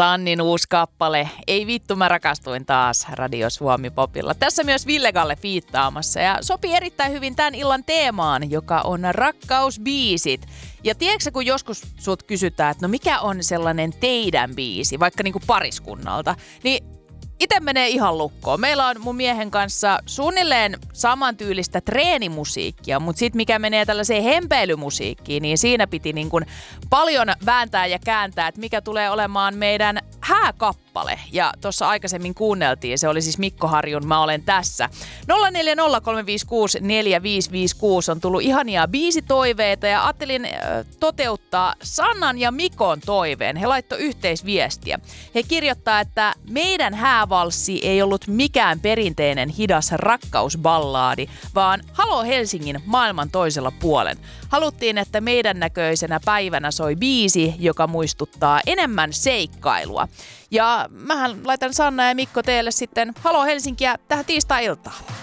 Sannin uusi kappale. Ei vittu, mä rakastuin taas Radio Suomi Popilla. Tässä myös Ville Galle fiittaamassa ja sopii erittäin hyvin tämän illan teemaan, joka on rakkausbiisit. Ja tiedätkö, kun joskus sut kysytään, että no mikä on sellainen teidän biisi, vaikka niinku pariskunnalta, niin itse menee ihan lukkoon. Meillä on mun miehen kanssa suunnilleen samantyylistä treenimusiikkia, mutta sitten mikä menee tällaiseen hempeilymusiikkiin, niin siinä piti niin kuin paljon vääntää ja kääntää, että mikä tulee olemaan meidän hääkappale. Ja tuossa aikaisemmin kuunneltiin, se oli siis Mikko Harjun Mä olen tässä. 0403564556 on tullut ihania biisitoiveita ja ajattelin toteuttaa Sannan ja Mikon toiveen. He laittoi yhteisviestiä. He kirjoittaa, että meidän häävalssi ei ollut mikään perinteinen hidas rakkausballaadi, vaan Halo Helsingin maailman toisella puolen. Haluttiin, että meidän näköisenä päivänä soi biisi, joka muistuttaa enemmän seikkailua. Ja mähän laitan Sanna ja Mikko teille sitten Halo Helsinkiä tähän tiistai-iltaan.